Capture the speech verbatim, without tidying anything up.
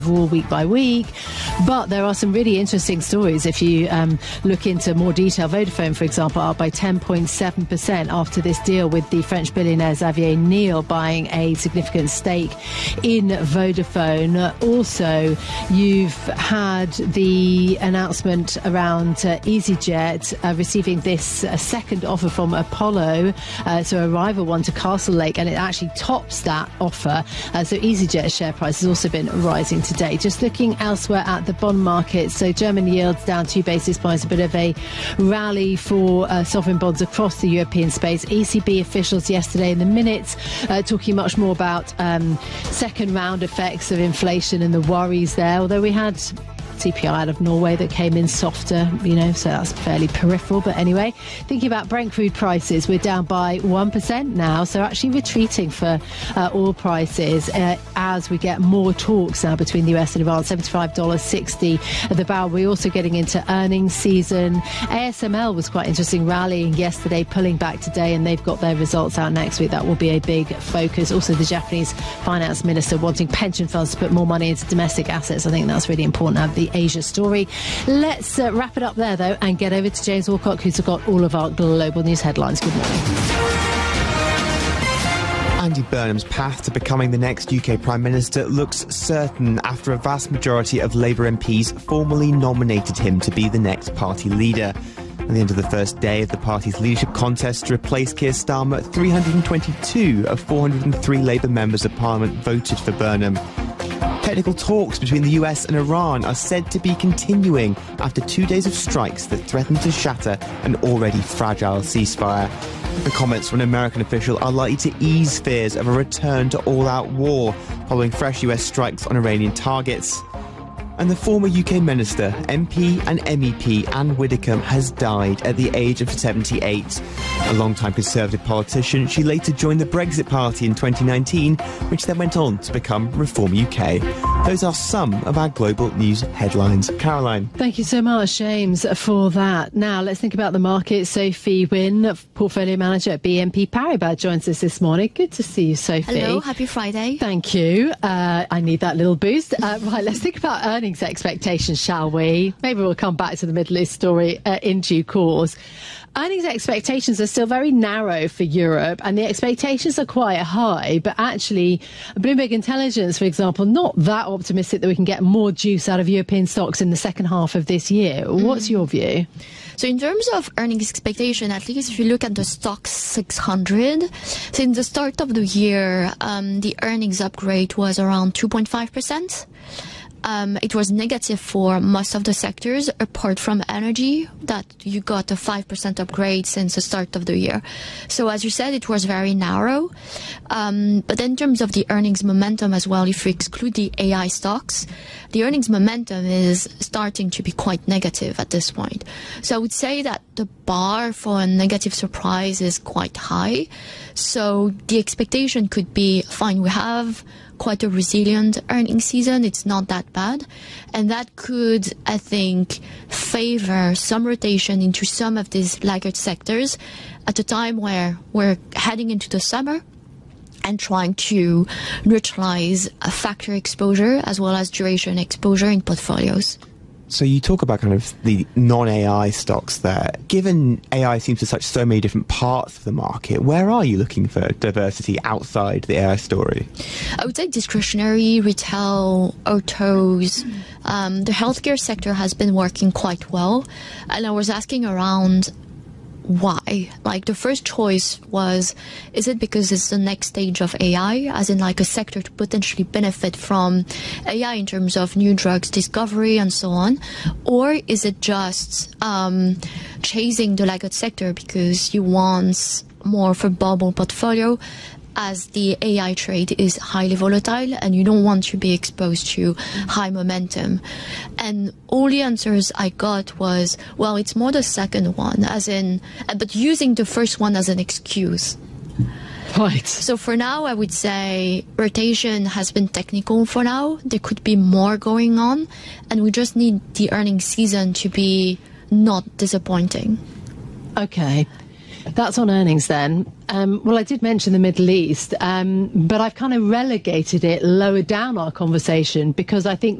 all week by week, but there are some really interesting stories if you um, look into more detail. Vodafone, for example, up by ten point seven percent after this deal with the French billionaire Xavier Niel buying a significant stake in Vodafone. Also, you've had the announcement around uh, EasyJet uh, receiving this uh, second offer from Apollo, uh, so a rival one to Castlelake, and it actually tops that offer. Uh, so EasyJet's share price has also been rising today. Today. Just looking elsewhere at the bond market, so German yields down two basis points, a bit of a rally for uh, sovereign bonds across the European space. E C B officials yesterday in the minutes uh, talking much more about um, second round effects of inflation and the worries there, although we had C P I out of Norway that came in softer, you know, so that's fairly peripheral. But anyway, thinking about Brent crude prices, we're down by one percent now, so actually retreating for uh, oil prices uh, as we get more talks now between the U S and Iran. seventy-five dollars sixty at the barrel. We're also getting into earnings season. A S M L was quite interesting, rallying yesterday, pulling back today, and they've got their results out next week. That will be a big focus. Also, the Japanese finance minister wanting pension funds to put more money into domestic assets. I think that's really important to have the Asia story. Let's uh, wrap it up there, though, and get over to James Wilcock, who's got all of our global news headlines. Good morning. Andy Burnham's path to becoming the next U K Prime Minister looks certain after a vast majority of Labour M Ps formally nominated him to be the next party leader. At the end of the first day of the party's leadership contest to replace Keir Starmer, three hundred twenty-two of four hundred three Labour members of Parliament voted for Burnham. Technical talks between the U S and Iran are said to be continuing after two days of strikes that threaten to shatter an already fragile ceasefire. The comments from an American official are likely to ease fears of a return to all-out war following fresh U S strikes on Iranian targets. And the former U K minister, M P and M E P Anne Widdecombe has died at the age of seventy-eight. A long-time Conservative politician, she later joined the Brexit Party in twenty nineteen, which then went on to become Reform U K. Those are some of our global news headlines. Caroline. Thank you so much, James, for that. Now, let's think about the market. Sophie Wynn, portfolio manager at B N P Paribas, joins us this morning. Good to see you, Sophie. Hello, happy Friday. Thank you. Uh, I need that little boost. Uh, right, let's think about earnings expectations, shall we? Maybe we'll come back to the Middle East story uh, in due course. Earnings expectations are still very narrow for Europe, and the expectations are quite high, but actually Bloomberg Intelligence, for example, not that optimistic that we can get more juice out of European stocks in the second half of this year. What's mm. your view? So in terms of earnings expectation, at least if you look at the Stoxx six hundred, since the start of the year, um, the earnings upgrade was around two point five percent. Um, it was negative for most of the sectors, apart from energy, that you got a five percent upgrade since the start of the year. So as you said, it was very narrow. Um, but in terms of the earnings momentum as well, if we exclude the A I stocks, the earnings momentum is starting to be quite negative at this point. So I would say that the bar for a negative surprise is quite high. So the expectation could be, fine, we have quite a resilient earnings season. It's not that bad. And that could, I think, favor some rotation into some of these laggard sectors at a time where we're heading into the summer and trying to neutralize a factor exposure as well as duration exposure in portfolios. So you talk about kind of the non-A I stocks there. Given A I seems to touch so many different parts of the market, where are you looking for diversity outside the A I story? I would say discretionary, retail, autos. Um, the healthcare sector has been working quite well. And I was asking around why. Like, the first choice was, is it because it's the next stage of A I, as in like a sector to potentially benefit from A I in terms of new drugs discovery and so on? Or is it just um, chasing the laggard sector because you want more of a bubble portfolio, as the A I trade is highly volatile and you don't want to be exposed to high momentum? And all the answers I got was, well, it's more the second one, as in, but using the first one as an excuse. Right. So for now, I would say rotation has been technical for now. There could be more going on, and we just need the earnings season to be not disappointing. Okay. That's on earnings then. Um, well, I did mention the Middle East, um, but I've kind of relegated it lower down our conversation because I think